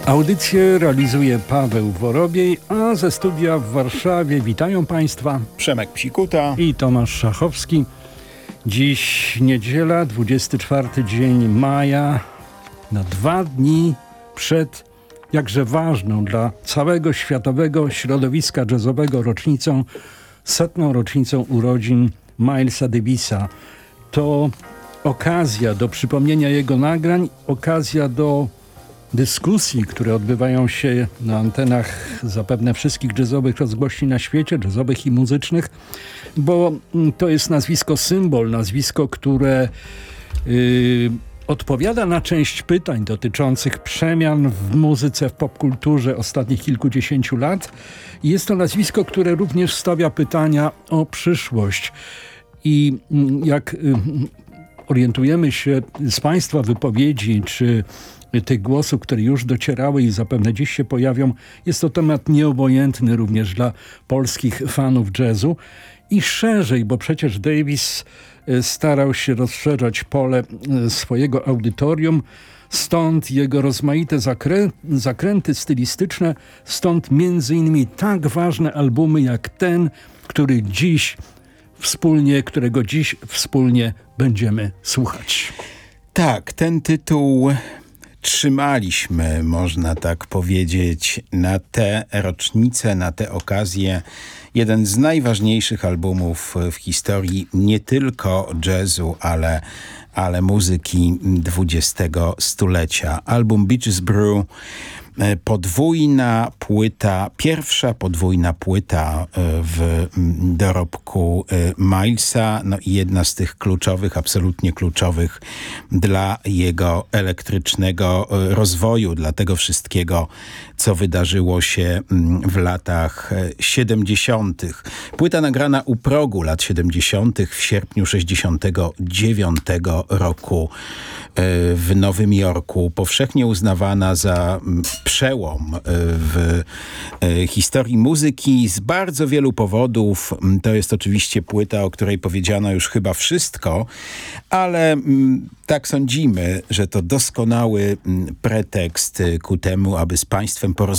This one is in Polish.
Audycję realizuje Paweł Worobiej, a ze studia w Warszawie witają Państwa Przemek Psikuta i Tomasz Szachowski. Dziś niedziela, 24 dzień maja, na 2 dni przed jakże ważną dla całego światowego środowiska jazzowego rocznicą, 100. rocznicą urodzin Milesa Davisa. To okazja do przypomnienia jego nagrań, okazja do dyskusji, które odbywają się na antenach zapewne wszystkich jazzowych rozgłośni na świecie, jazzowych i muzycznych, bo to jest nazwisko symbol, nazwisko, które odpowiada na część pytań dotyczących przemian w muzyce, w popkulturze ostatnich kilkudziesięciu lat. I jest to nazwisko, które również stawia pytania o przyszłość. I jak orientujemy się z Państwa wypowiedzi, czy tych głosów, które już docierały i zapewne dziś się pojawią, jest to temat nieobojętny również dla polskich fanów jazzu i szerzej, bo przecież Davis starał się rozszerzać pole swojego audytorium, stąd jego rozmaite zakręty stylistyczne, stąd między innymi tak ważne albumy jak ten, którego dziś wspólnie będziemy słuchać. Tak, ten tytuł trzymaliśmy, można tak powiedzieć, na tę rocznicę, na tę okazję. Jeden z najważniejszych albumów w historii nie tylko jazzu, ale muzyki XX stulecia. Album Bitches Brew, pierwsza podwójna płyta w dorobku Milesa, no i jedna z tych kluczowych, absolutnie kluczowych dla jego elektrycznego rozwoju, dla tego wszystkiego, co wydarzyło się w latach 70. Płyta nagrana u progu lat 70. w sierpniu 69 roku w Nowym Jorku, powszechnie uznawana za przełom w historii muzyki z bardzo wielu powodów. To jest oczywiście płyta, o której powiedziano już chyba wszystko, ale tak sądzimy, że to doskonały pretekst ku temu, aby z Państwem porozmawiać